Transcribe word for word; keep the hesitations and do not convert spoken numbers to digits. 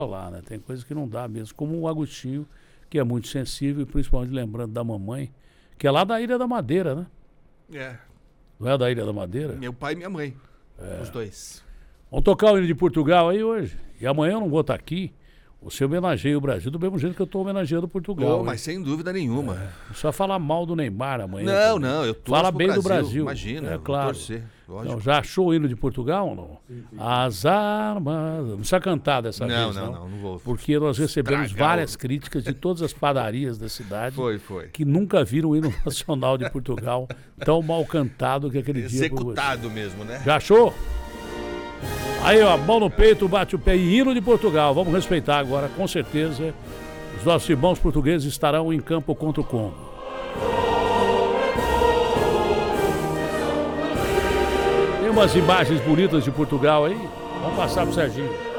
lá, né? Tem coisas que não dá mesmo, como o Agostinho, que é muito sensível, e principalmente lembrando da mamãe, que é lá da Ilha da Madeira, né? É. Não é da Ilha da Madeira? Meu pai e minha mãe. É. Os dois. Vamos tocar o hino de Portugal aí hoje. E amanhã eu não vou estar aqui. Você homenageia o Brasil do mesmo jeito que eu estou homenageando Portugal. Oh, mas sem dúvida nenhuma. É. Só falar mal do Neymar amanhã. Não, também. não, eu torço Fala bem Brasil, do Brasil. Imagina, é claro. Torcer, não, já achou o hino de Portugal ou não? Sim, sim. As armas... Não precisa cantar dessa não, vez, não. não, não, não vou. Porque nós recebemos Estragar várias o... críticas de todas as padarias da cidade. Foi, foi. Que nunca viram o hino nacional de Portugal tão mal cantado que aquele dia. Executado mesmo, né? Já achou? Aí, ó, mão no peito, bate o pé e hino de Portugal. Vamos respeitar agora, com certeza. Os nossos irmãos portugueses estarão em campo contra o Congo. Tem umas imagens bonitas de Portugal aí. Vamos passar pro Serginho.